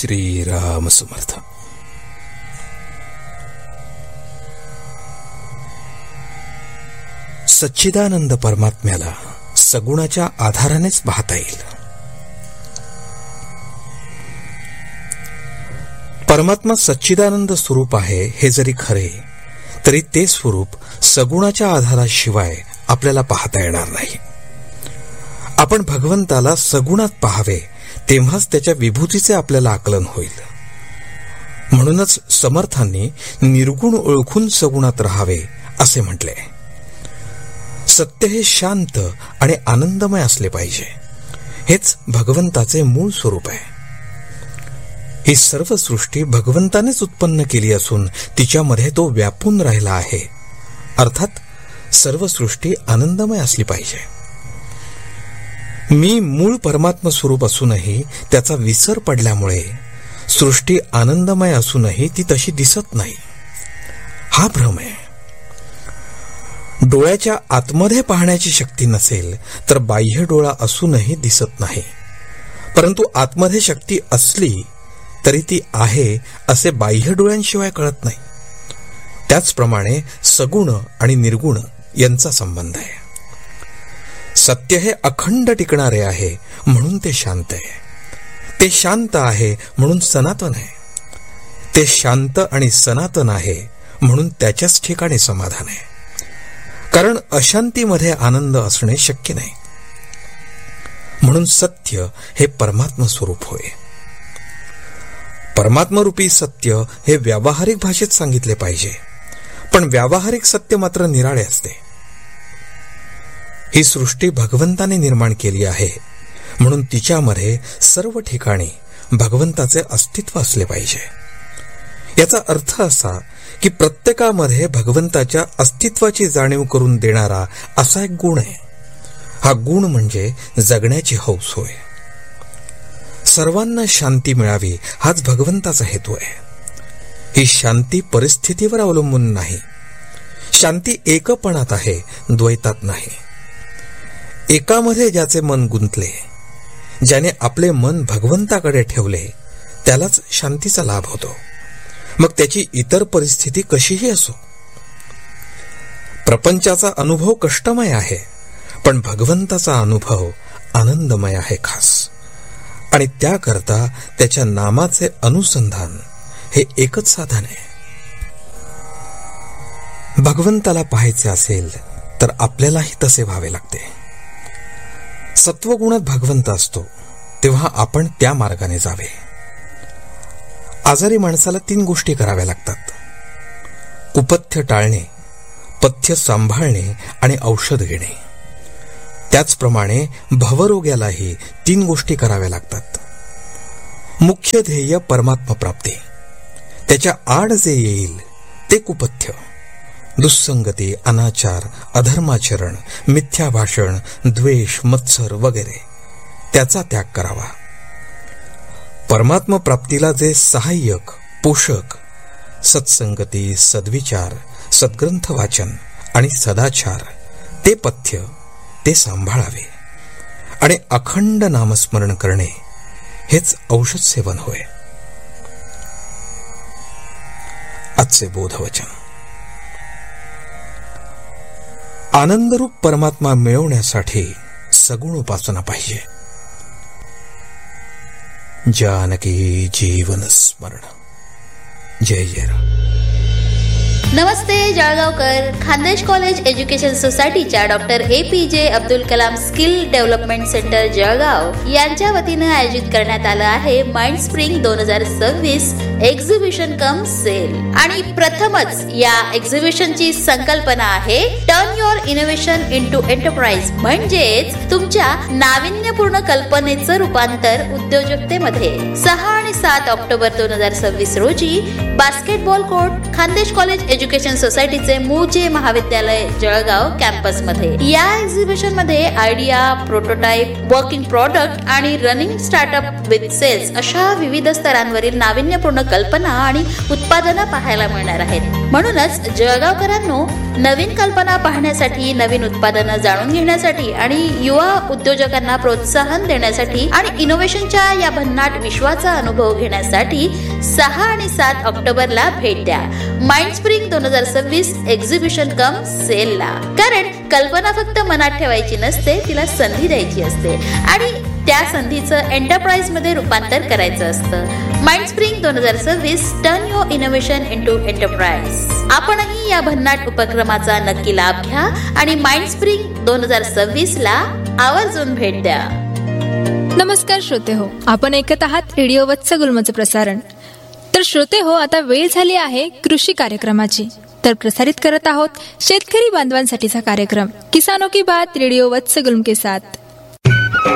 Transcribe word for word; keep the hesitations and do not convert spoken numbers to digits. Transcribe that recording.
श्रीराम समर्थ. सच्चिदानंद परमात्म्याला सगुणाच्या आधारानेच पाहता येईल. परमात्मा सच्चिदानंद स्वरूप आहे हे जरी खरे, तरी ते स्वरूप सगुणाच्या आधाराशिवाय आपल्याला पाहता येणार नाही. आपण भगवंताला सगुणात पाहावे, तेव्हाच त्याच्या विभूतीचे आपल्याला आकलन होईल. म्हणूनच समर्थांनी निर्गुण ओळखून सगुणात राहावे असे म्हटले. सत्य हे शांत आणि आनंदमय असले पाहिजे. हेच भगवंताचे मूळ स्वरूप आहे. ही सर्व सृष्टी भगवंतानेच उत्पन्न केली असून तिच्यामध्ये तो व्यापून राहिला आहे. अर्थात सर्व सृष्टी आनंदमय असली पाहिजे. मी मूळ परमात्मा स्वरूप असूनही त्याचा विसर पडल्यामुळे सृष्टी आनंदमय असूनही ती तशी दिसत नाही, हा भ्रम आहे. डोळ्याच्या आतमध्ये पाहण्याची शक्ती नसेल तर बाह्य डोळा असूनही दिसत नाही. परंतु आतमध्ये शक्ती असली तरी ती आहे असे बाह्य डोळ्यांशिवाय कळत नाही. त्याचप्रमाणे सगुण आणि निर्गुण यांचा संबंध आहे. सत्य हे अखंड टिकणारे आहे म्हणून ते शांत आहे. ते शांत आहे म्हणून सनातन आहे. ते शांत आणि सनातन आहे म्हणून त्याच्याच ठिकाणी समाधान आहे. कारण अशांतीमध्ये आनंद असणे शक्य नाही. म्हणून सत्य हे परमात्मा स्वरूप होय. परमात्मरूपी सत्य हे व्यावहारिक भाषेत सांगितले पाहिजे, पण व्यावहारिक सत्य मात्र निराळे असते. ही सृष्टी भगवंताने निर्माण केली आहे म्हणून तिच्यामध्ये सर्व ठिकाणी भगवंताचे अस्तित्व असले पाहिजे. याचा अर्थ असा की प्रत्येकामध्ये भगवंताच्या अस्तित्वाची जाणीव करून देणारा असा एक गुण आहे. हा गुण म्हणजे जगण्याची हौस होय. सर्वांना शांती मिळावी हाच भगवंताचा हेतू आहे. ही शांती परिस्थितीवर अवलंबून नाही. शांती एकपणात आहे, द्वैतात नाही. एकामध्ये ज्याचे मन गुंतले, ज्याने आपले मन भगवंताकडे ठेवले, त्यालाच शांतीचा लाभ होतो. मग त्याची इतर परिस्थिती कशीही असो. प्रपंचाचा अनुभव कष्टमय आहे, पण भगवंताचा अनुभव आनंदमय आहे खास. आणि त्याकरता त्याच्या नामाचे अनुसंधान हे एकच साधन आहे. भगवंताला पाहायचे असेल तर आपल्यालाही तसे व्हावे लागते. सत्वगुणात भगवंत असतो तेव्हा आपण त्या मार्गाने जावे. आजारी माणसाला तीन गोष्टी कराव्या लागतात: कुपथ्य टाळणे, पथ्य सांभाळणे आणि औषध घेणे. त्याचप्रमाणे भवरोग्यालाही तीन गोष्टी कराव्या लागतात: मुख्य ध्येय परमात्मा प्राप्ती, त्याच्या आड जे येईल ते कुपथ्य, दुस्संगती, अनाचार, अधर्माचरण, मिथ्या भाषण, द्वेष, मत्सर वगैरे त्याचा त्याग करावा. परमात्मा प्राप्तीला जे सहाय्यक, पोषक, सत्संगती, सद्विचार, सद्ग्रंथ वाचन आणि सदाचार ते पथ्य ते सांभाळावे. आणि अखंड नामस्मरण करणे हेच औषध सेवन होय. आजचे बोधवचन: आनंदरूप परमात्मा मिळवण्यासाठी सगुण उपासना पाहिजे. जानकी जीवन स्मरण. जय जय राम. नमस्ते जळगावकर. खानदेश कॉलेज एज्युकेशन सोसायटीच्या डॉक्टर ए पी जे Abdul Kalam skill development centre Jalgaon यांच्या वतीने आयोजित करण्यात आलं आहे माइंड स्प्रिंग दोन हजार सव्वीस एक्झिबिशन कम सेल. आणि प्रथमच या एक्झिबिशनची संकल्पना आहे turn your innovation into enterprise, म्हणजेच तुमच्या नाविन्यपूर्ण कल्पनेचं रूपांतर उद्योजकतेमध्ये. सहा आणि सात ऑक्टोबर दोन हजार सव्वीस रोजी basketball court, Khandesh college education सोसायटीचे मूळचे महाविद्यालय जळगाव कॅम्पसमध्ये. या एक्झिबिशन मध्ये आयडिया, प्रोटोटाइप, वर्किंग प्रॉडक्ट आणि रनिंग स्टार्टअप विथ सेल्स अशा विविध स्तरांवरील नाविन्यपूर्ण कल्पना आणि उत्पादनं पाहायला मिळणार आहेत. म्हणूनच जळगावकरांनो, नवीन कल्पना पाहण्यासाठी, नवीन उत्पादनं जाणून घेण्यासाठी आणि युवा उद्योजकांना प्रोत्साहन देण्यासाठी आणि इनोव्हेशनच्या या भन्नाट विश्वाचा अनुभव घेण्यासाठी सहा आणि सात ऑक्टोबरला भेट द्या माइंडस्प्रिंग दोन हजार सव्वीस एक्झिबिशन कम सेलला. कारण कल्पना फक्त मनात ठेवायची नसते, तिला संधी द्यायची असते आणि त्या संधीचं एंटरप्राइज मध्ये रूपांतर करायचं असतं. माइंडस्प्रिंग दोन हजार सव्वीस, turn your innovation into enterprise. आपणही या भन्नाट उपक्रमाचा नक्की लाभ घ्या आणि माइंडस्प्रिंग दोन हजार सव्वीस ला आवर्जून भेट द्या. नमस्कार श्रोते हो, आपण ऐकत आहात रेडिओ वत्स गुल्मचं प्रसारण. तर श्रोते हो, आता वेळ झाली आहे कृषी कार्यक्रमाची. तर प्रसारित करत आहोत शेतकरी बांधवांसाठीचा कार्यक्रम किसानो की बात रेडिओ वत्स गुल्म के साथ.